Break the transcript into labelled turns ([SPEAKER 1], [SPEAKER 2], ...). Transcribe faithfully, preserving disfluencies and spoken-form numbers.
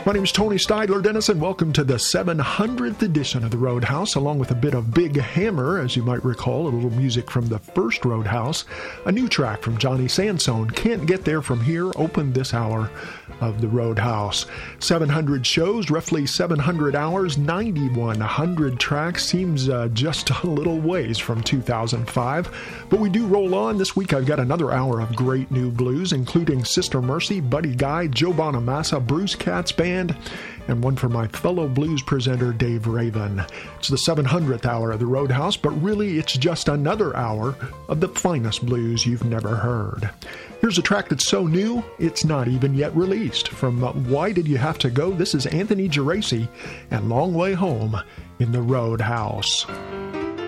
[SPEAKER 1] My name is Tony Steidler Dennis, and welcome to the seven hundredth edition of the Roadhouse, along with a bit of Big Hammer, as you might recall, a little music from the first Roadhouse. A new track from Johnny Sansone, Can't Get There From Here, opened this hour of the Roadhouse. seven hundred shows, roughly seven hundred hours, ninety-one hundred tracks. Seems uh, just a little ways from two thousand five. But we do roll on. This week I've got another hour of great new blues, including Sister Mercy, Buddy Guy, Joe Bonamassa, Bruce Katz Band, and one for my fellow blues presenter, Dave Raven. It's the seven hundredth hour of the Roadhouse, but really it's just another hour of the finest blues you've never heard. Here's a track that's so new, it's not even yet released. From uh, Why Did You Have to Go? This is Anthony Geraci and Long Way Home in the Roadhouse.